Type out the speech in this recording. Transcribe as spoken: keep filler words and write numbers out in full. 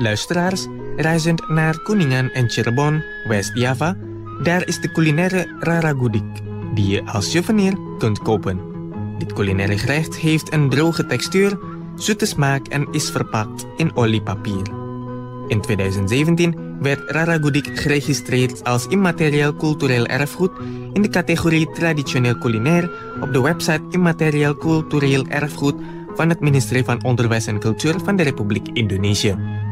Luisteraars, reizend naar Kuningan en Cirebon, West-Java, daar is de culinaire raragudik, die je als souvenir kunt kopen. Dit culinaire gerecht heeft een droge textuur, zoete smaak en is verpakt in oliepapier. In twintig zeventien werd raragudik geregistreerd als immaterieel cultureel erfgoed in de categorie traditioneel culinair op de website Immaterieel Cultureel Erfgoed van het ministerie van Onderwijs en Cultuur van de Republiek Indonesië.